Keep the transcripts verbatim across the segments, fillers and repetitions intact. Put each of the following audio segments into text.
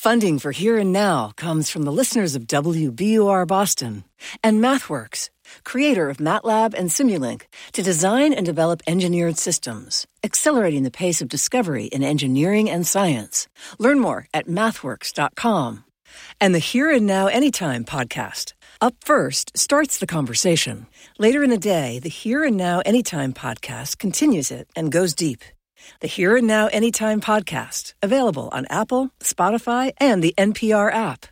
Funding for Here and Now comes from the listeners of W B U R Boston and MathWorks, creator of MATLAB and Simulink, to design and develop engineered systems, accelerating the pace of discovery in engineering and science. Learn more at mathworks dot com. And the Here and Now Anytime podcast. Up First starts the conversation. Later in the day, the Here and Now Anytime podcast continues it and goes deep. The Here and Now Anytime podcast, available on Apple, Spotify, and the N P R app.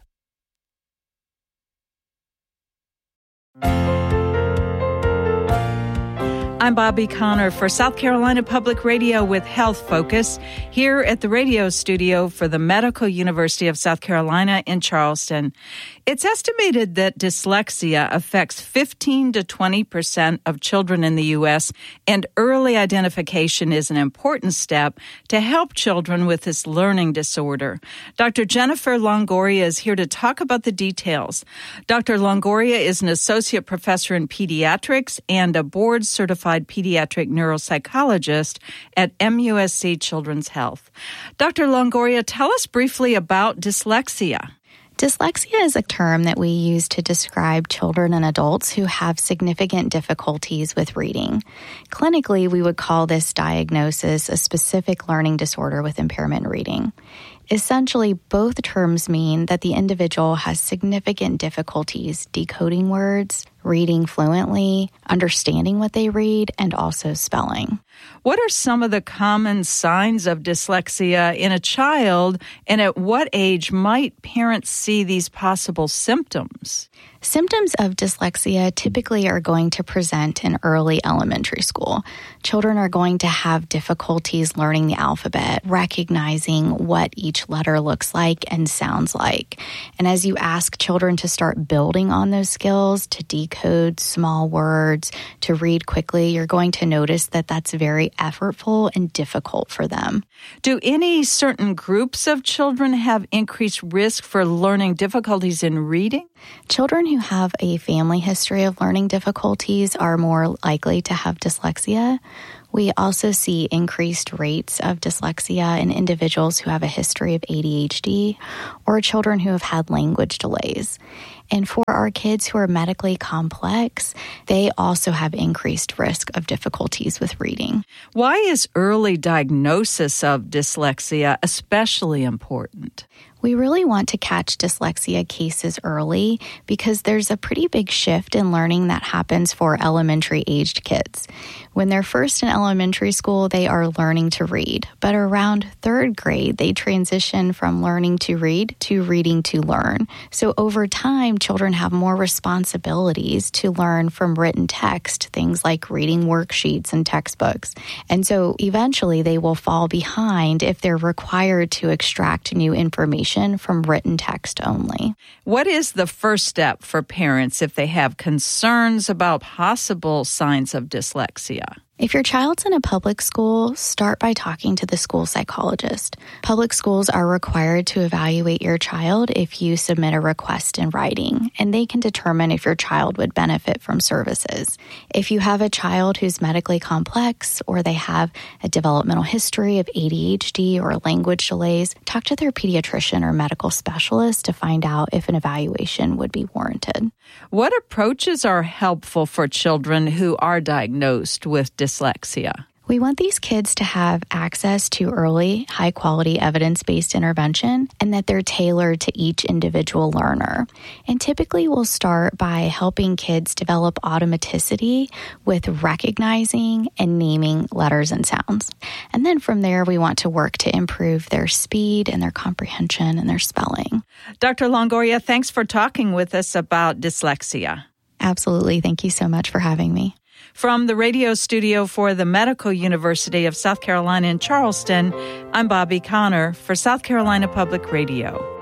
I'm Bobby Connor for South Carolina Public Radio with Health Focus here at the radio studio for the Medical University of South Carolina in Charleston. It's estimated that dyslexia affects fifteen to twenty percent of children in the U S, and early identification is an important step to help children with this learning disorder. Doctor Jennifer Longoria is here to talk about the details. Doctor Longoria is an associate professor in pediatrics and a board-certified pediatric neuropsychologist at M U S C Children's Health. Doctor Longoria, tell us briefly about dyslexia. Dyslexia is a term that we use to describe children and adults who have significant difficulties with reading. Clinically, we would call this diagnosis a specific learning disorder with impairment in reading. Essentially, both terms mean that the individual has significant difficulties decoding words, reading fluently, understanding what they read, and also spelling. What are some of the common signs of dyslexia in a child, and at what age might parents see these possible symptoms? Symptoms of dyslexia typically are going to present in early elementary school. Children are going to have difficulties learning the alphabet, recognizing what each letter looks like and sounds like. And as you ask children to start building on those skills, to decode small words, to read quickly, you're going to notice that that's very effortful and difficult for them. Do any certain groups of children have increased risk for learning difficulties in reading? Children who have a family history of learning difficulties are more likely to have dyslexia. We also see increased rates of dyslexia in individuals who have a history of A D H D or children who have had language delays. And for our kids who are medically complex, they also have increased risk of difficulties with reading. Why is early diagnosis of dyslexia especially important? We really want to catch dyslexia cases early because there's a pretty big shift in learning that happens for elementary-aged kids. When they're first in elementary school, they are learning to read. But around third grade, they transition from learning to read to reading to learn. So over time, children have more responsibilities to learn from written text, things like reading worksheets and textbooks. And so eventually, they will fall behind if they're required to extract new information from written text only. What is the first step for parents if they have concerns about possible signs of dyslexia? If your child's in a public school, start by talking to the school psychologist. Public schools are required to evaluate your child if you submit a request in writing, and they can determine if your child would benefit from services. If you have a child who's medically complex or they have a developmental history of A D H D or language delays, talk to their pediatrician or medical specialist to find out if an evaluation would be warranted. What approaches are helpful for children who are diagnosed with dyslexia? Dyslexia. We want these kids to have access to early, high-quality, evidence-based intervention and that they're tailored to each individual learner. And typically we'll start by helping kids develop automaticity with recognizing and naming letters and sounds. And then from there, we want to work to improve their speed and their comprehension and their spelling. Doctor Longoria, thanks for talking with us about dyslexia. Absolutely. Thank you so much for having me. From the radio studio for the Medical University of South Carolina in Charleston, I'm Bobby Connor for South Carolina Public Radio.